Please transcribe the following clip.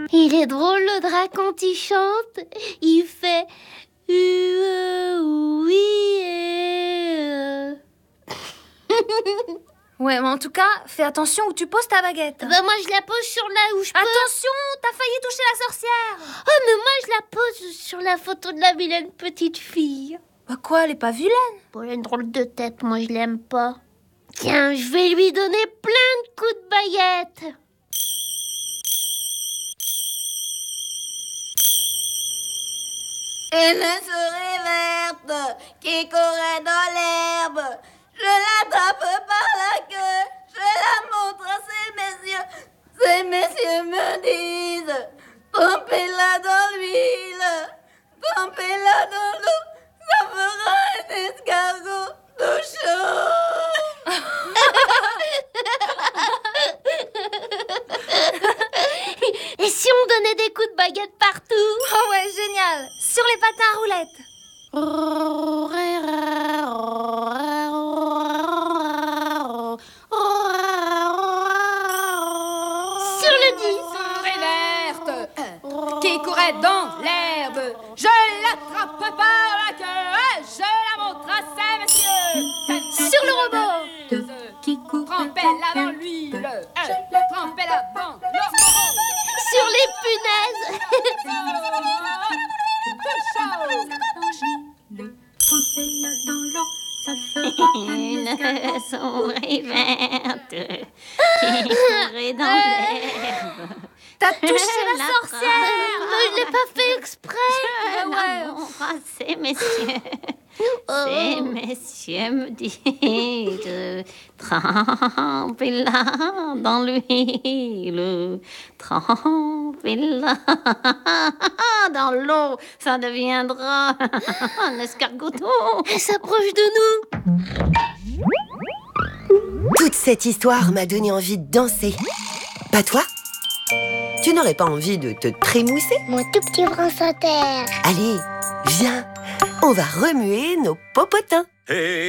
Il est drôle le drap quand il chante. Il fait oui. Ouais, mais en tout cas, fais attention où tu poses ta baguette. Bah moi je la pose sur là où je peux. Attention, t'as failli toucher la sorcière. Oh mais moi je la pose sur la photo de la vilaine petite fille. Bah quoi, elle est pas vilaine. Bon, elle a une drôle de tête, moi je l'aime pas. Tiens, je vais lui donner plein de coups de baguette. Une souris verte qui courait dans l'herbe. Je l'attrape par la queue, je la montre à ces messieurs. Ces messieurs me disent, trempez-la dans l'huile, trempez-la dans l'eau, ça fera un escargot tout chaud. Et si on donnait des coups de baguette partout? Oh ouais, génial. Sur les patins à roulettes. Sur le disque. Souris verte qui courait dans l'herbe. Je l'attrape par la queue, je la montre à ces messieurs. Sur le rebord. Qui court, trempez-la dans l'huile, trempez-la dans l'eau. Sur les punaises. Une souris verte qui courait dans l'herbe. T'as touché la l'attrape. sorcière. Mais je l'ai pas fait exprès. Ah ouais. La montre à ces messieurs. Ces messieurs me disent trempez-la dans l'huile, trempez-la dans l'eau, ça deviendra un escargoton. Elle s'approche de nous. Toute cette histoire m'a donné envie de danser. Pas toi? Tu n'aurais pas envie de te trémousser? Mon tout petit France Inter. Allez, viens, on va remuer nos popotins.